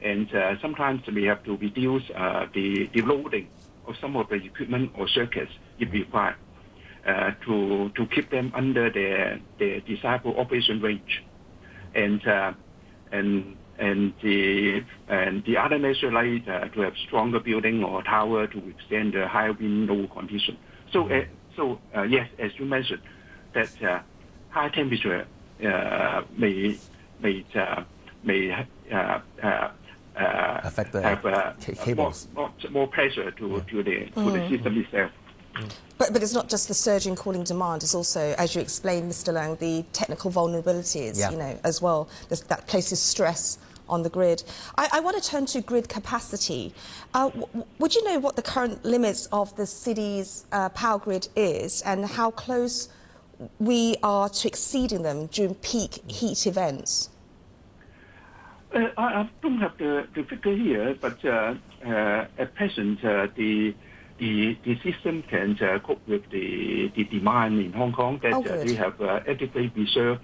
and sometimes we have to reduce the loading of some of the equipment or circuits if required to keep them under their desirable operation range, and the other measure like to have stronger building or tower to withstand the high wind load condition. So yes, as you mentioned, that high temperature may affect the have cables. more pressure to the system itself. But it's not just the surge in cooling demand, it's also, as you explained, Mr. Leung, the technical vulnerabilities, as well. That places stress on the grid. I want to turn to grid capacity. Would you know what the current limits of the city's power grid is and how close we are to exceeding them during peak heat events? I don't have the figure here, but at present the system can cope with the demand in Hong Kong that they have adequately reserved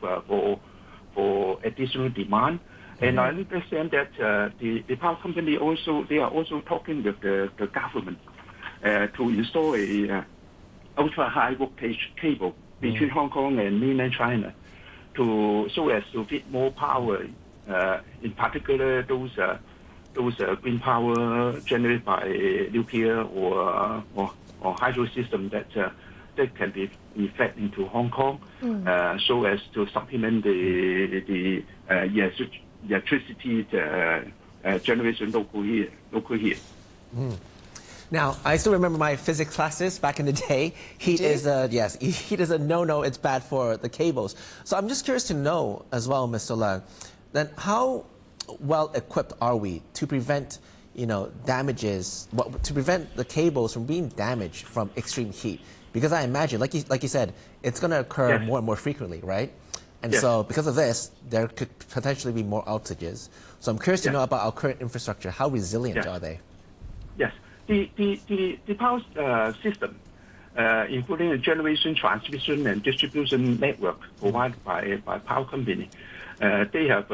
for additional demand. And I understand that the power company they are also talking with the government to install a ultra high voltage cable between Hong Kong and mainland China so as to fit more power, in particular those green power generated by nuclear or hydro system that can be fed into Hong Kong, so as to supplement the electricity generation locally here. Now, I still remember my physics classes back in the day. Heat is a no-no. It's bad for the cables. So I'm just curious to know as well, Mr. Leung, then how well equipped are we to prevent, damages, to prevent the cables from being damaged from extreme heat? Because I imagine, like you said, it's going to occur more and more frequently, right? And so because of this, there could potentially be more outages. So I'm curious to know about our current infrastructure. How resilient are they? Yes. The power system, including the generation, transmission, and distribution network provided by power company, they have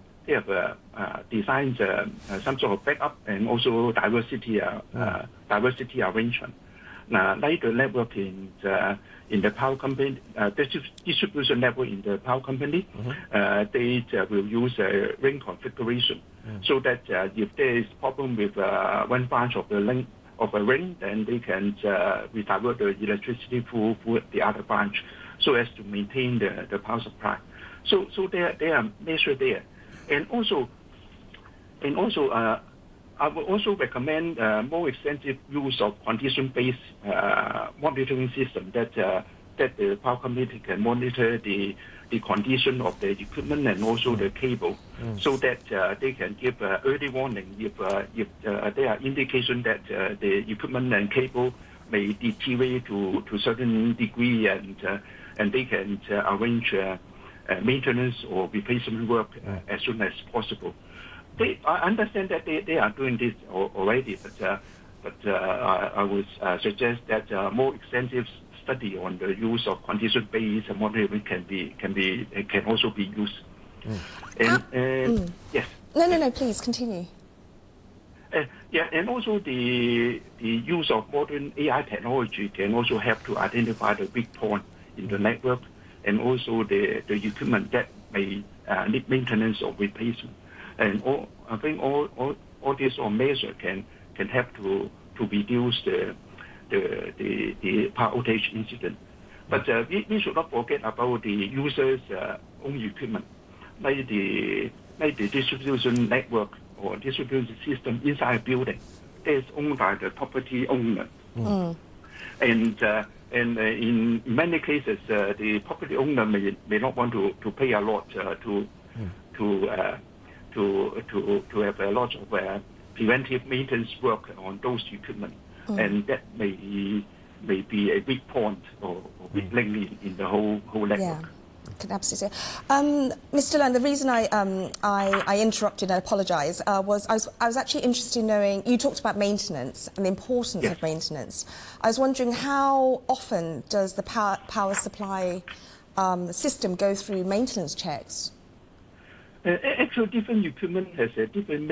designed some sort of backup and also diversity arrangement. Like the network in the power company, distribution network in the power company, they will use a ring configuration so that if there is problem with one branch of the link of a ring, then they can divert the electricity through the other branch so as to maintain the power supply. So there are measures there, and also I would also recommend more extensive use of condition-based monitoring system that the power company can monitor the condition of the equipment and also the cable, so that they can give early warning if there are indication that the equipment and cable may deteriorate to certain degree, and they can arrange maintenance or replacement work as soon as possible. I understand that they are doing this already, but I would suggest that more extensive study on the use of condition-based monitoring can also be used. Yes. No, please continue. And also the use of modern AI technology can also help to identify the weak point in the network and also the equipment that may need maintenance or replacement. And I think all these measures can help to reduce the power outage incident. But we should not forget about the users' own equipment, like the distribution network or distribution system inside a building that is owned by the property owner. And in many cases, the property owner may not want to pay a lot to have a lot of preventive maintenance work on those equipment, and that may be a weak point or weak link in the whole network. Yeah. Absolutely. Mr. Leung, the reason I interrupted and I apologise was I was actually interested in knowing, you talked about maintenance and the importance of maintenance. I was wondering how often does the power supply system go through maintenance checks? Actually, different equipment has a different